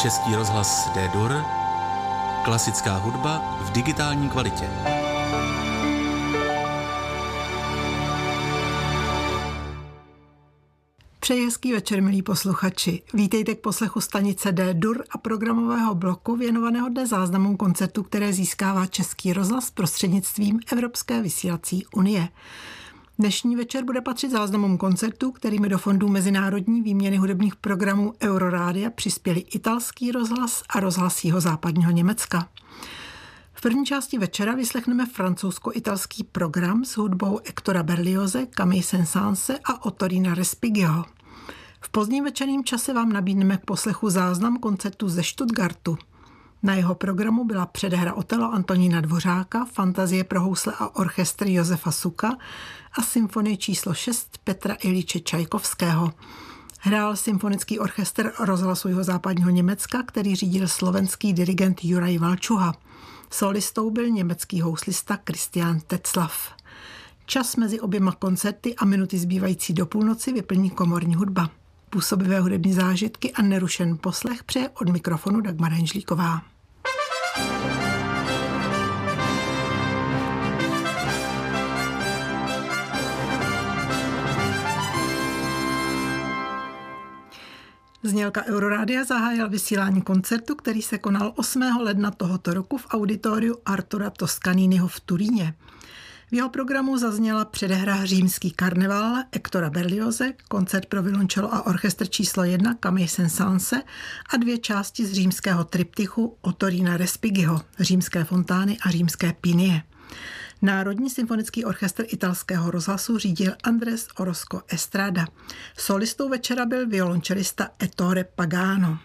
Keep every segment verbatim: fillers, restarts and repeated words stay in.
Český rozhlas D-Dur, klasická hudba v digitální kvalitě. Přeji hezký večer, milí posluchači. Vítejte k poslechu stanice D-Dur a programového bloku věnovaného dnes záznamům koncertů, které získává Český rozhlas prostřednictvím Evropské vysílací unie. Dnešní večer bude patřit záznamům koncertů, kterými do fondu mezinárodní výměny hudebních programů Eurorádia přispěli italský rozhlas a rozhlas Jihozápadního Německa. V první části večera vyslechneme francouzsko-italský program s hudbou Hectora Berlioze, Camille Saint-Saënse a Ottorina Respighiho. V pozdním večerním čase vám nabídneme k poslechu záznam koncertu ze Stuttgartu. Na jeho programu byla předehra Otelo Antonína Dvořáka, Fantazie pro housle a orchestr Josefa Suka a symfonie číslo šest Petra Iljiče Čajkovského. Hrál symfonický orchestr rozhlasu Jihozápadního Německa, který řídil slovenský dirigent Juraj Valčuha. Solistou byl německý houslista Christian Tetzlaff. Čas mezi oběma koncerty a minuty zbývající do půlnoci vyplní komorní hudba. Působivé hudební zážitky a nerušen poslech přeje od mikrofonu Dagmar Henžlíková. Znělka Eurorádia zahájil vysílání koncertu, který se konal osmého ledna tohoto roku v auditoriu Artura Toscaniniho v Turíně. V jeho programu zazněla předehra Římský karneval Hectora Berlioze, koncert pro violoncello a orchestr číslo jedna Camille Saint-Saënse a dvě části z římského triptychu Ottorina Respighiho, Římské fontány a Římské pinie. Národní symfonický orchestr italského rozhlasu řídil Andrés Orozco Estrada. Solistou večera byl violončelista Ettore Pagano.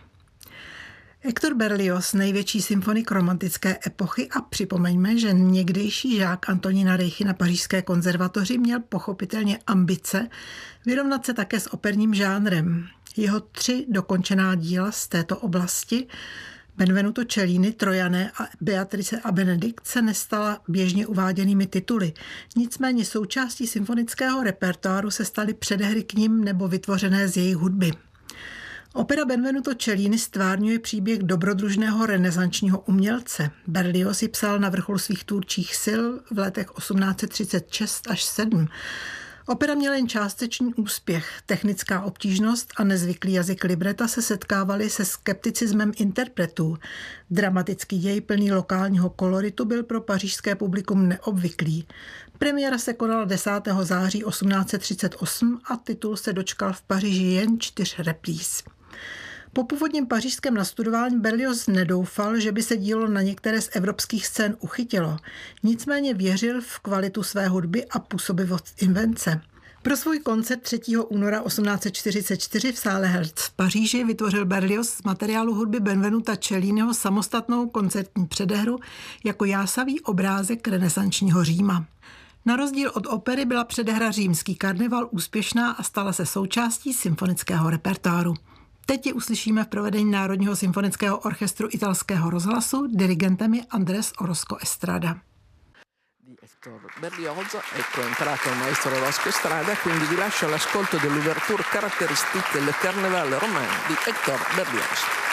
Hector Berlioz, největší symfonik romantické epochy, a připomeňme, že někdejší žák Antonína Reichy na Pařížské konzervatoři měl pochopitelně ambice vyrovnat se také s operním žánrem. Jeho tři dokončená díla z této oblasti, Benvenuto Cellini, Trojané a Beatrice a Benedikt, se nestala běžně uváděnými tituly. Nicméně součástí symfonického repertoáru se staly předehry k nim nebo vytvořené z jejich hudby. Opera Benvenuto Cellini stvárňuje příběh dobrodružného renesančního umělce. Berlioz ji psal na vrcholu svých tvůrčích sil v letech osmnáct set třicet šest až sedm. Opera měla jen částečný úspěch. Technická obtížnost a nezvyklý jazyk libreta se setkávaly se skepticismem interpretů. Dramatický děj plný lokálního koloritu byl pro pařížské publikum neobvyklý. Premiéra se konala desátého září osmnáct set třicet osm a titul se dočkal v Paříži jen čtyř repríz. Po původním pařížském nastudování Berlioz nedoufal, že by se dílo na některé z evropských scén uchytilo. Nicméně věřil v kvalitu své hudby a působivost invence. Pro svůj koncert třetího února osmnáct set čtyřicet čtyři v sále Hertz v Paříži vytvořil Berlioz z materiálu hudby Benvenuta Celliniho samostatnou koncertní předehru jako jásavý obrázek renesančního Říma. Na rozdíl od opery byla předehra Římský karneval úspěšná a stala se součástí symfonického repertoáru. Teď ji uslyšíme v provedení Národního symfonického orchestru italského rozhlasu, dirigentem je Andrés Orozco Estrada. Hector Berlioz, ecco è entrato il maestro Orozco Estrada, quindi vi lascio l'ascolto dell'ouverture caratteristique del Carnaval romain di Hector Berlioz.